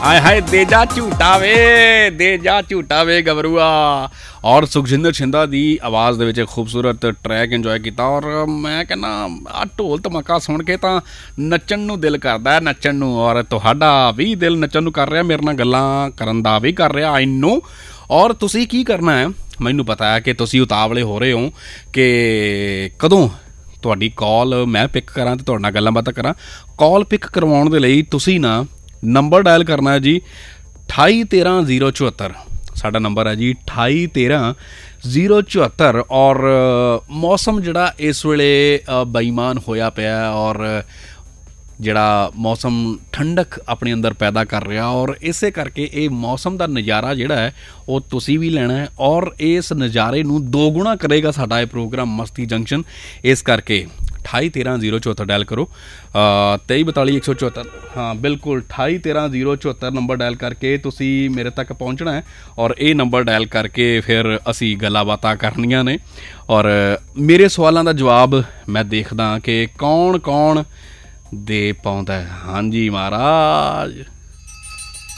आय हाय दे जा झूटा वे गबरूआ। और सुखजिंदर छिंदा की आवाज़ दे विच खूबसूरत ट्रैक इंजॉय किया। और मैं कहना आ ढोल धमाका सुन के तो नच्चण नूं दिल करदा नच्चण नूं। और तुहाडा भी दिल नच्चण नूं कर रहा, मेरे नाल गल्लां करन दा भी कर रहा आई नो। और तुसीं की करना है मैनूं पता है कि तुसीं उतावले हो रहे हो कि कदों तुहाडी कॉल मैं पिक करा तो तुहाडे नाल गल्लां बातां करा। कॉल पिक करवाउण दे लई तुसीं ना नंबर डायल करना है जी 2813 साडा नंबर है जी 2813 और मौसम जिहड़ा इस वेले बेईमान होया पिया और जिहड़ा मौसम ठंडक अपने अंदर पैदा कर रहा और इसे करके ये मौसम का नज़ारा जिहड़ा है वो तुसी भी लेना है और इस नज़ारे नूं दोगुना करेगा साडा ये प्रोग्राम मस्ती जंक्शन। इस करके 2813 डायल करो 2342 हाँ बिल्कुल 2813 नंबर डायल करके तुसी मेरे तक पहुँचना है और ये नंबर डायल करके फिर असी गल्लां बातां करनियां ने। और मेरे सवालों का जवाब मैं देखदा कि कौन कौन दे पाउंदा है। हाँ जी महाराज।